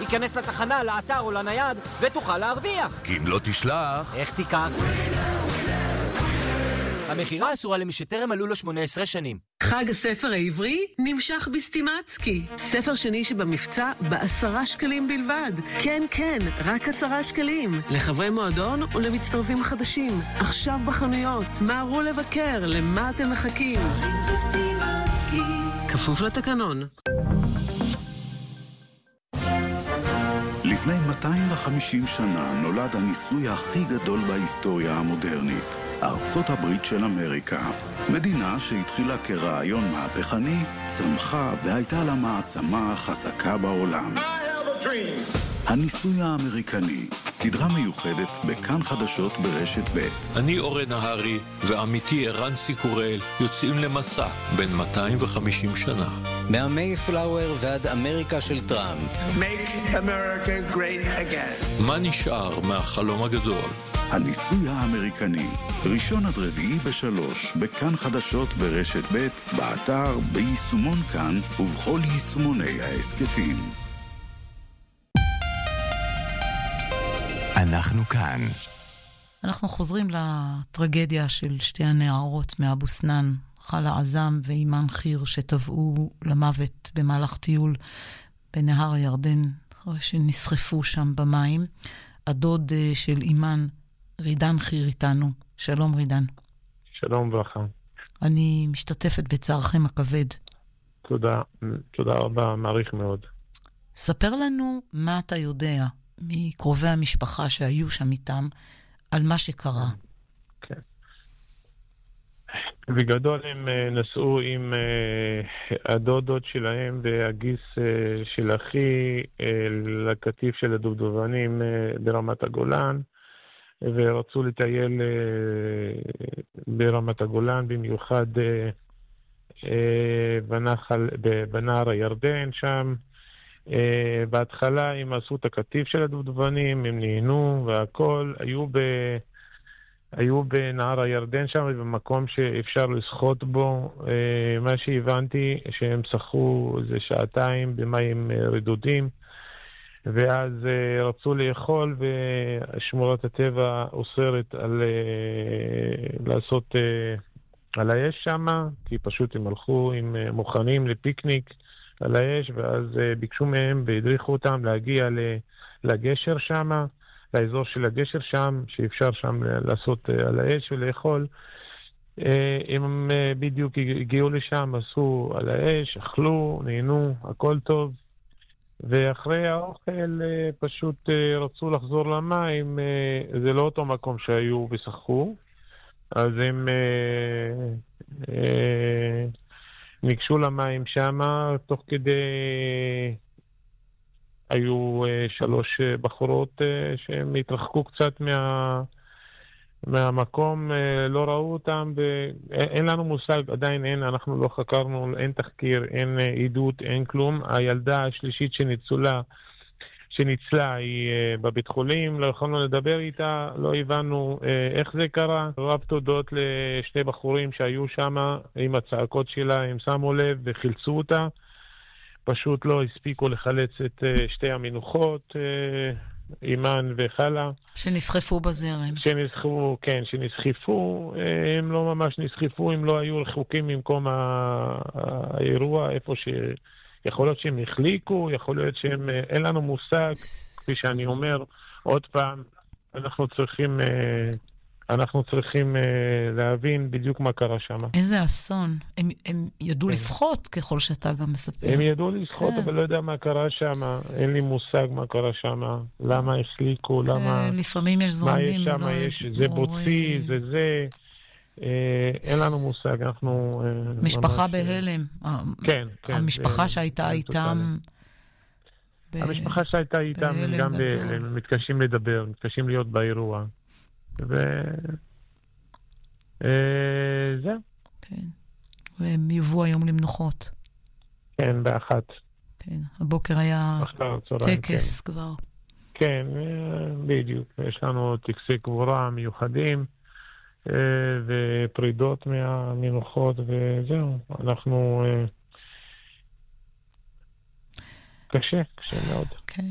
ייכנס לתחנה, לאתר או לנייד, ותוכל להרוויח. כי אם לא תשלח... איך תיקח? המחירה אסורה למי שטרם מלאו לו 18 שנים. חג הספר העברי נמשך בסטימצקי. ספר שני שבמבצע ב10 שקלים בלבד. כן, כן, רק 10 שקלים. לחברי מועדון ולמצטרפים חדשים. עכשיו בחנויות. מהרו לבקר, למה אתם מחכים? כפוף לתקנון. לפני 250 שנה נולד הניסוי הכי גדול בהיסטוריה המודרנית. ארצות הברית של אמריקה. מדינה שהתחילה כרעיון מהפכני, צמחה והייתה לה מעצמה חזקה בעולם. הניסוי האמריקני, סדרה מיוחדת בכאן חדשות ברשת ב'. אני אורן נהרי ועמיתי ערן סיקורל יוצאים למסע בין 250 שנה. מהמייפלאואר ועד אמריקה של טראמפ. Make America great again. מה נשאר מהחלום הגדול? הניסוי האמריקני, ראשון עד רביעי ב3, בכאן חדשות ברשת ב', באתר, ביישומון כאן ובכל יישומוני העסקתים. אנחנו כאן. אנחנו חוזרים לטרגדיה של שתי הנערות מאבו סנאן, חלה עזם ואימן חיר, שטבעו למוות במהלך טיול בנהר הירדן, שנסחפו שם במים. הדוד של אימן, רידן חיר, איתנו. שלום רידן. שלום ברכה. אני משתתפת בצערכם הכבד. תודה רבה, מעריך מאוד. ספר לנו מה אתה יודע מקרובי המשפחה שהיו שם איתם על מה שקרה. כן. בגדול הם נסעו עם הדודות שלהם והגיס של אחי לקטיף של הדובדבנים ברמת הגולן, ורצו לטייל ברמת הגולן, במיוחד בנהר הירדן שם. בהתחלה הם עשו את הקטיף של הדובדבנים, הם נהנו והכל, היו בנהר הירדן שם, במקום שאפשר לשחות בו. מה שהבנתי שהם שחו זה שעתיים במים רדודים, ואז רצו לאכול, ושמורת הטבע אוסרת לעשות על האש שם, כי פשוט הם הלכו מוכנים לפיקניק על האש, ואז ביקשו מהם והדריכו אותם להגיע לגשר שם, לאזור של הגשר שם, שאפשר שם לעשות על האש ולאכול. הם בדיוק הגיעו לשם, עשו על האש, אכלו, נהנו, הכל טוב. ואחרי האוכל פשוט רצו לחזור למים, זה לא אותו מקום שהיו ושחקו, אז הם ניגשו למים שם, תוך כדי היו 3 בחורות שהם התרחקו קצת מהמקום, לא ראו אותם, אין לנו מושג, עדיין אין, אנחנו לא חקרנו, אין תחקיר, אין עדות, אין כלום. הילדה השלישית שניצלה היא בבית חולים, לא יכולנו לדבר איתה, לא הבנו איך זה קרה. רב תודות לשני בחורים שהיו שם עם הצעקות שלה, הם שמו לב וחילצו אותה, פשוט לא הספיקו לחלץ את שתי המנוחות, אימן וחלה. שנסחפו בזרם. שנסחפו, הם לא ממש נסחפו, הם לא היו רחוקים ממקום האירוע, איפה שיכול להיות שהם החליקו, יכול להיות שהם, אין לנו מושג, כפי שאני אומר, עוד פעם, אנחנו צריכים להבין בדיוק מה קרה שם. איזה אסון. הם ידעו לשחות ככל שאתה גם מספר. הם ידעו לשחות, אבל לא יודע מה קרה שם. אין לי מושג מה קרה שם. למה החליקו, למה... לפעמים יש זרמים. מה יש שם, זה בוצי, זה... אין לנו מושג, אנחנו... משפחה בהלם. כן. המשפחה שהייתה איתם... המשפחה שהייתה איתם, הם גם מתקשים לדבר, מתקשים להיות באירוע. זהו. כן. והם יובאו היום למנוחות. כן, ב13:00. כן, הבוקר היה טקס כבר. כן, בדיוק. יש לנו טקסי קבורה מיוחדים, ופרידות מהמנוחות, וזהו. אנחנו... קשה מאוד. כן.